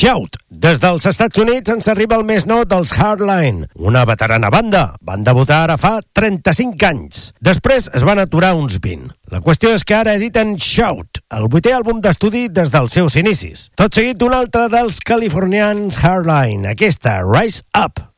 Shout. Des dels Estats Units ens arriba el més nou dels Hardline, una veterana banda. Van debutar ara fa 35 anys. Després es van aturar uns 20. La qüestió és que ara editen Shout, el 8è àlbum d'estudi des dels seus inicis. Tot seguit d'un altre dels californians Hardline, aquesta, Rise Up.